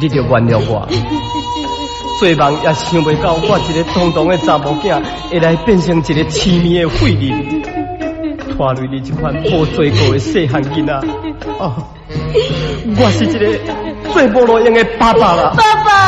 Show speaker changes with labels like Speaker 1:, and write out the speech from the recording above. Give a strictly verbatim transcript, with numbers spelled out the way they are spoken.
Speaker 1: 你就原谅我。做梦也想袂到，我一个堂堂的查某囝会来变成一个痴迷的废人，拖累你这款无做过的细汉囡仔。哦，我是一个最无路用的爸爸啦。
Speaker 2: 爸爸。